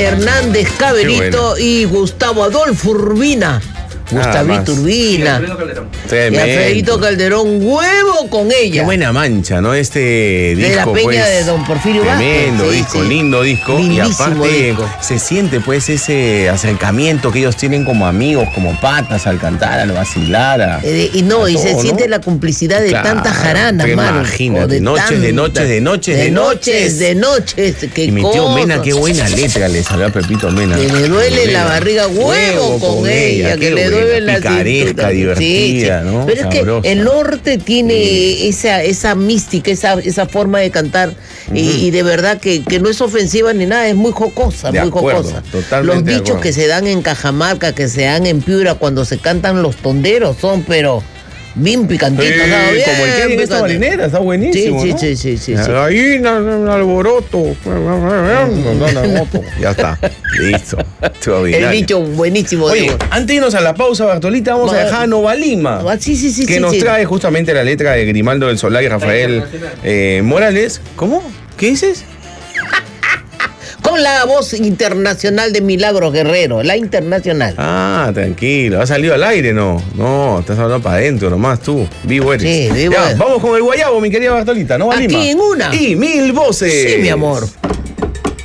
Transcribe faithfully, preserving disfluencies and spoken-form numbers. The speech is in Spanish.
Hernández Caberito y Gustavo Adolfo Urbina. Gustavito Urbina. Y Alfredito Calderón, huevo con ella. Qué buena mancha, ¿no? Este disco. De la peña pues, de Don Porfirio Vázquez. Tremendo sí, disco, sí. lindo disco. Lindísimo y aparte disco. Se siente pues ese acercamiento que ellos tienen como amigos, como patas al cantar, al vacilar. A, eh, y no, y todo, se ¿no? siente la complicidad de claro, tantas jaranas, mano. Imagínate, de noches, tanta, de noches, de noches, de, de noches. De noches, qué y mi tío cosa. Mena, qué buena letra le salió a Pepito Mena. Que le duele la barriga, huevo, huevo con, con ella, ella que le duele la cintura. Divertida, sí, sí. ¿no? Pero Sabrosa. Es que el norte tiene sí. esa, esa mística, esa, esa forma de cantar uh-huh. y, y de verdad que, que no es ofensiva ni nada, es muy jocosa, de muy acuerdo, jocosa. Totalmente los dichos que se dan en Cajamarca, que se dan en Piura cuando se cantan los tonderos son, pero bien picantitos, sí, ¿no? Bien, como el que hay en esta marinera, está buenísimo. Sí, ¿no? sí, sí, sí, La sí. gallina, un alboroto. Ya está, listo. El dicho buenísimo. Oye, digo. antes de irnos a la pausa, Bartolita, vamos Ma, a dejar a Nova Lima. Sí, sí, sí. Que sí, nos sí. trae justamente la letra de Grimaldo del Solar y Rafael eh, Morales. ¿Cómo? ¿Qué dices? Con la voz internacional de Milagros Guerrero, la internacional. Ah, tranquilo. ¿Ha salido al aire? No, no, estás hablando para adentro nomás tú. Vivo eres. Sí, vivo ya, eres. Vamos con el guayabo, mi querida Bartolita, ¿no? Aquí Lima. en una. Y mil voces. Sí, mi amor.